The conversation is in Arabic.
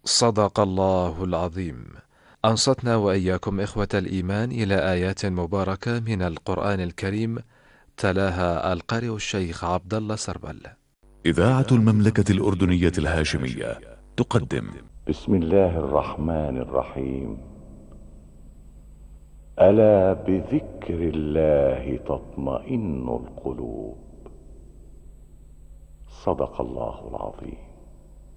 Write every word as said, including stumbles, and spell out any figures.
صدق الله العظيم. أنصتنا وإياكم إخوة الإيمان إلى آيات مباركة من القرآن الكريم، تلاها القارئ الشيخ عبد الله سربل. إذاعة المملكة الأردنية الهاشمية تقدم. بسم الله الرحمن الرحيم. ألا بذكر الله تطمئن القلوب. صدق الله العظيم.